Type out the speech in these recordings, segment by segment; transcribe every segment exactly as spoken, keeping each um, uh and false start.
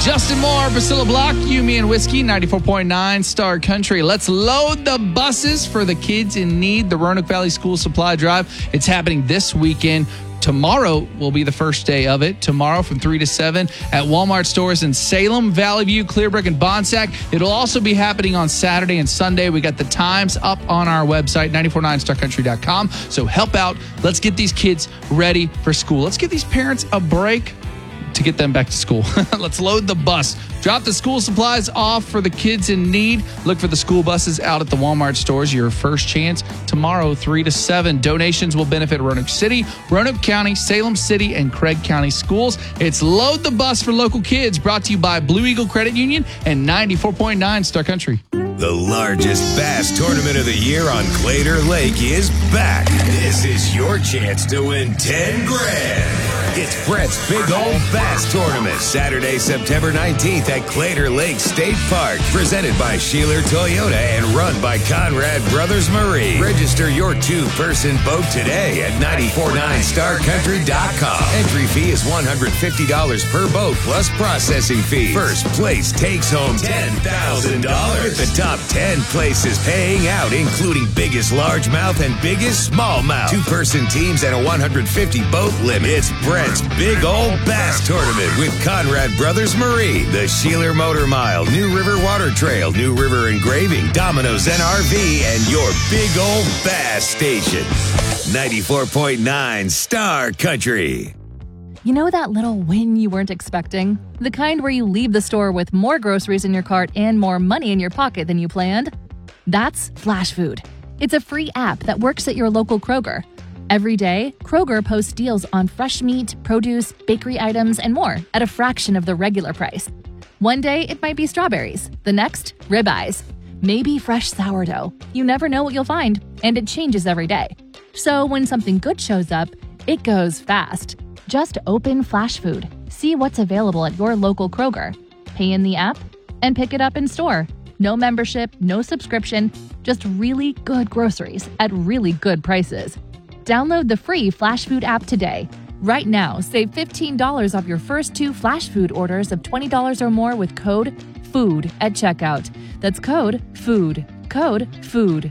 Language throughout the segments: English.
Justin Moore, Priscilla Block, You, Me, and Whiskey, ninety-four point nine Star Country. Let's load the buses for the kids in need. The Roanoke Valley School Supply Drive. It's happening this weekend. Tomorrow will be the first day of it. Tomorrow from three to seven at Walmart stores in Salem, Valley View, Clearbrook, and Bonsack. It'll also be happening on Saturday and Sunday. We got the times up on our website, nine four nine star country dot com. So help out. Let's get these kids ready for school. Let's give these parents a break to get them back to school. Let's load the bus. Drop the school supplies off for the kids in need. Look for the school buses out at the Walmart stores. Your first chance tomorrow, three to seven. Donations will benefit Roanoke City, Roanoke County, Salem City, and Craig County schools. It's Load the Bus for Local Kids, brought to you by Blue Eagle Credit Union and ninety-four point nine Star Country. The largest bass tournament of the year on Clater Lake is back. This is your chance to win ten grand. It's Brett's Big Old Bass Tournament, Saturday, September nineteenth at Clater Lake State Park. Presented by Sheeler Toyota and run by Conrad Brothers Marine. Register your two-person boat today at nine four nine star country dot com. Entry fee is one hundred fifty dollars per boat plus processing fee. First place takes home ten thousand dollars. The top ten places paying out, including biggest largemouth and biggest smallmouth. Two-person teams and a one hundred fifty boat limit. It's Brett's Big Old Bass Tournament with Conrad Brothers Marine, the Sheeler Motor Mile, New River Water Trail, New River Engraving, Domino's N R V, and your Big Old Bass Station. ninety-four point nine Star Country. You know that little win you weren't expecting? The kind where you leave the store with more groceries in your cart and more money in your pocket than you planned? That's Flash Food. It's a free app that works at your local Kroger. Every day, Kroger posts deals on fresh meat, produce, bakery items, and more at a fraction of the regular price. One day, it might be strawberries. The next, ribeyes. Maybe fresh sourdough. You never know what you'll find, and it changes every day. So when something good shows up, it goes fast. Just open Flash Food, see what's available at your local Kroger, pay in the app, and pick it up in store. No membership, no subscription, just really good groceries at really good prices. Download the free Flash Food app today. Right now, save fifteen dollars off your first two Flash Food orders of twenty dollars or more with code FOOD at checkout. That's code FOOD. Code FOOD.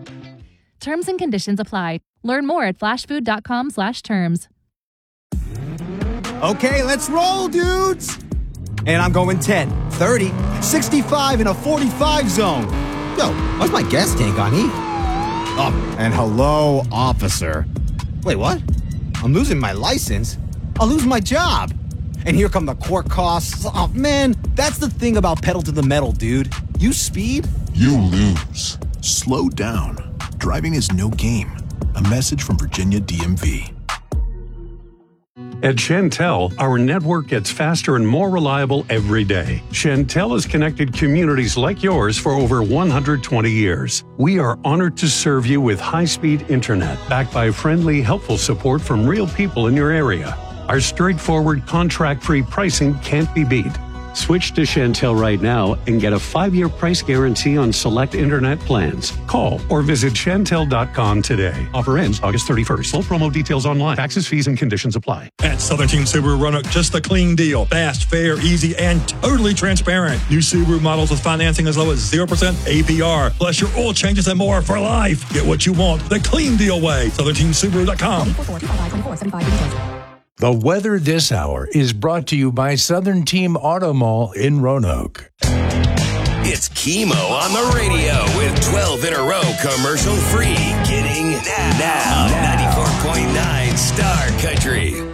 Terms and conditions apply. Learn more at flashfood.com slash terms. Okay, let's roll, dudes! And I'm going ten, thirty, sixty-five in a forty-five zone. Yo, what's my gas tank on E? Oh, and hello, officer. Wait, what? I'm losing my license? I'll lose my job. And here come the court costs. Oh, man, that's the thing about pedal to the metal, dude. You speed, you lose. Slow down. Driving is no game. A message from Virginia D M V. At Chantel, our network gets faster and more reliable every day. Chantel has connected communities like yours for over one hundred twenty years. We are honored to serve you with high-speed internet, backed by friendly, helpful support from real people in your area. Our straightforward, contract-free pricing can't be beat. Switch to Chantel right now and get a five-year price guarantee on select internet plans. Call or visit Chantel dot com today. Offer ends August thirty-first. Full promo details online. Taxes, fees, and conditions apply. At Southern Team Subaru Roanoke, just a clean deal. Fast, fair, easy, and totally transparent. New Subaru models with financing as low as zero percent A P R. Plus your oil changes and more for life. Get what you want the clean deal way. Southern Team Subaru dot com. The weather this hour is brought to you by Southern Team Auto Mall in Roanoke. It's Chemo on the radio with twelve in a row commercial free. Getting now, now. ninety-four point nine Star Country.